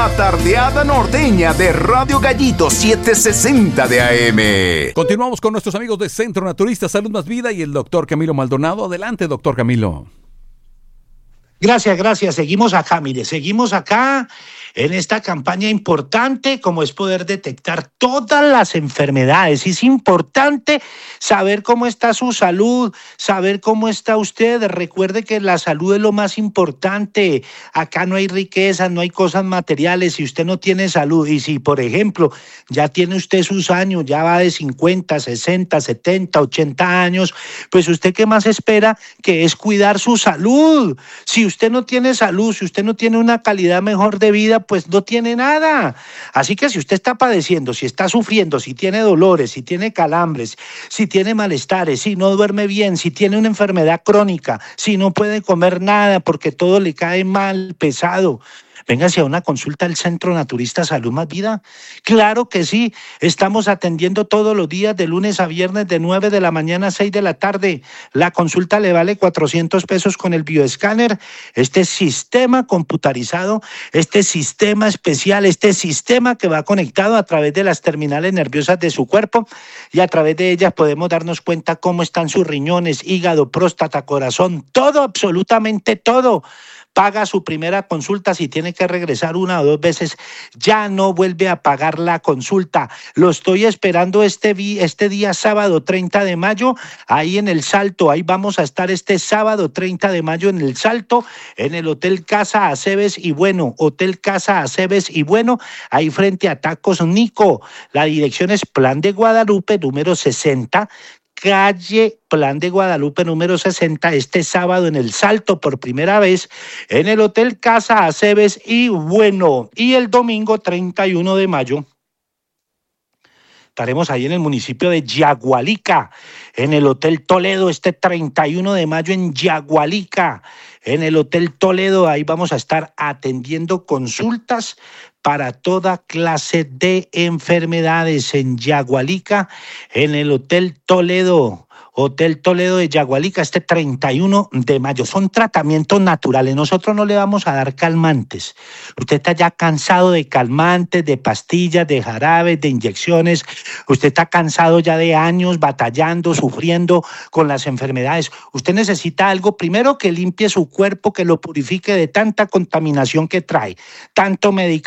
La tardeada norteña de Radio Gallito 760 de AM. Continuamos con nuestros amigos de Centro Naturista Salud Más Vida y el doctor Camilo Maldonado. Adelante, doctor Camilo. Gracias. Seguimos acá en esta campaña importante como es poder detectar todas las enfermedades. Es importante saber cómo está su salud, saber cómo está usted. Recuerde que la salud es lo más importante. Acá no hay riquezas, no hay cosas materiales. Si usted no tiene salud y si, por ejemplo, ya tiene usted sus años, ya va de 50, 60, 70, 80 años, pues usted qué más espera que es cuidar su salud. Si usted no tiene salud, si usted no tiene una calidad mejor de vida, pues no tiene nada. Así que si usted está padeciendo, si está sufriendo, si tiene dolores, si tiene calambres, si tiene malestares, si no duerme bien, si tiene una enfermedad crónica, si no puede comer nada porque todo le cae mal, pesado, véngase a una consulta al Centro Naturista Salud Más Vida. Claro que sí, estamos atendiendo todos los días de lunes a viernes de 9 de la mañana a 6 de la tarde. La consulta le vale 400 pesos con el bioescáner. Este sistema computarizado, este sistema especial, este sistema que va conectado a través de las terminales nerviosas de su cuerpo y a través de ellas podemos darnos cuenta cómo están sus riñones, hígado, próstata, corazón, todo, absolutamente todo. Paga su primera consulta, si tiene que regresar una o dos veces, ya no vuelve a pagar la consulta. Lo estoy esperando este día sábado 30 de mayo, ahí en El Salto, ahí vamos a estar este sábado 30 de mayo en El Salto, en el Hotel Casa Aceves y Bueno, Hotel Casa Aceves y Bueno, ahí frente a Tacos Nico. La dirección es Plan de Guadalupe, número 60, calle Plan de Guadalupe número 60, este sábado en El Salto por primera vez en el Hotel Casa Aceves y Bueno. Y el domingo 31 de mayo estaremos ahí en el municipio de Yagualica, en el Hotel Toledo, este 31 de mayo en Yagualica, en el Hotel Toledo. Ahí vamos a estar atendiendo consultas para toda clase de enfermedades en Yagualica, en el Hotel Toledo. Hotel Toledo de Yagualica, este 31 de mayo. Son tratamientos naturales. Nosotros no le vamos a dar calmantes. Usted está ya cansado de calmantes, de pastillas, de jarabes, de inyecciones. Usted está cansado ya de años batallando, sufriendo con las enfermedades. Usted necesita algo, primero, que limpie su cuerpo, que lo purifique de tanta contaminación que trae, tanto medicamento,